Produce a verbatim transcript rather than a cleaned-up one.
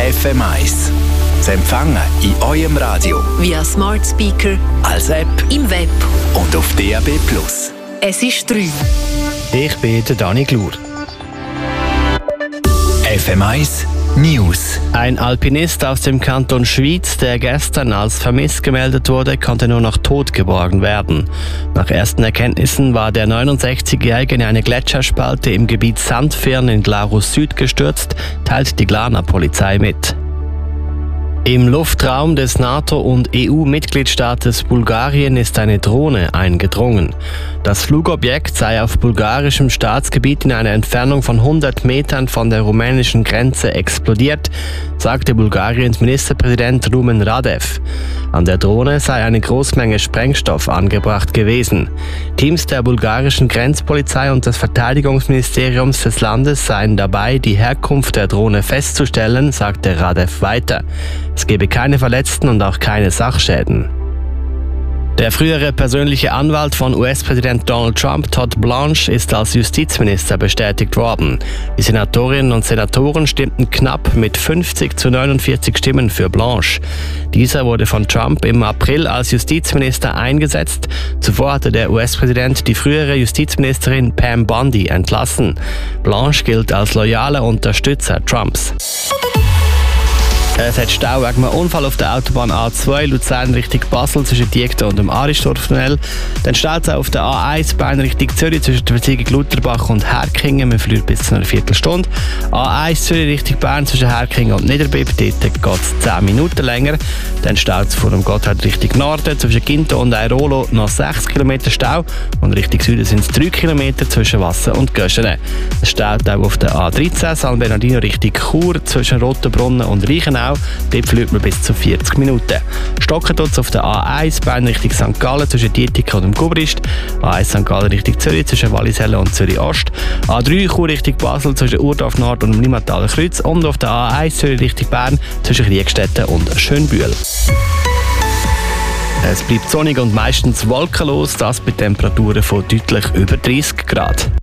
F M eins. Zu empfangen in eurem Radio, via Smart Speaker, als App, im Web und auf D A B plus. Es ist drei. Ich bin der Dani Glur. F M eins News. Ein Alpinist aus dem Kanton Schwyz, der gestern als vermisst gemeldet wurde, konnte nur noch tot geborgen werden. Nach ersten Erkenntnissen war der neunundsechzigjährige in eine Gletscherspalte im Gebiet Sandfirn in Glarus Süd gestürzt, teilt die Glarner Polizei mit. Im Luftraum des NATO- und E U-Mitgliedstaates Bulgarien ist eine Drohne eingedrungen. Das Flugobjekt sei auf bulgarischem Staatsgebiet in einer Entfernung von hundert Metern von der rumänischen Grenze explodiert, sagte Bulgariens Ministerpräsident Rumen Radev. An der Drohne sei eine Großmenge Sprengstoff angebracht gewesen. Teams der bulgarischen Grenzpolizei und des Verteidigungsministeriums des Landes seien dabei, die Herkunft der Drohne festzustellen, sagte Radev weiter. Es gebe keine Verletzten und auch keine Sachschäden. Der frühere persönliche Anwalt von U S-Präsident Donald Trump, Todd Blanche, ist als Justizminister bestätigt worden. Die Senatorinnen und Senatoren stimmten knapp mit fünfzig zu neunundvierzig Stimmen für Blanche. Dieser wurde von Trump im April als Justizminister eingesetzt. Zuvor hatte der U S-Präsident die frühere Justizministerin Pam Bondi entlassen. Blanche gilt als loyaler Unterstützer Trumps. Es hat Stau wegen einem Unfall auf der Autobahn A zwei Luzern Richtung Basel zwischen Diegden und dem Aristorf-Tunnel. Dann steht es auf der A eins Bern Richtung Zürich zwischen der Verziegung Lutherbach und Herkingen. Man verliert bis zu einer Viertelstunde. A eins Zürich Richtung Bern zwischen Herkingen und Niederbipp. Dort geht es zehn Minuten länger. Dann steht es vor dem Gotthard Richtung Norden zwischen Ginto und Airolo noch sechs Kilometer Stau. Und Richtung Süden sind es drei Kilometer zwischen Wasser und Göschene. Es steht auch auf der A dreizehn San Bernardino Richtung Chur zwischen Rotenbrunnen und Reichenau. Dort verliert man bis zu vierzig Minuten. Stocken tut es auf der A eins Bern Richtung Sankt Gallen zwischen Dietikon und dem Gubrist. A eins Sankt Gallen Richtung Zürich zwischen Wallisellen und Zürich Ost. A drei Chur Richtung Basel zwischen Urdorf Nord und dem Limmataler Kreuz. Und auf der A eins Zürich Richtung Bern zwischen Riegstetten und Schönbühl. Es bleibt sonnig und meistens wolkenlos, das bei Temperaturen von deutlich über dreißig Grad.